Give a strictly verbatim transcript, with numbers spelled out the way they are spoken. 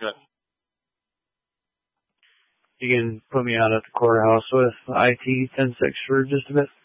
Good. You can put me out at the courthouse with I T ten six for just a bit.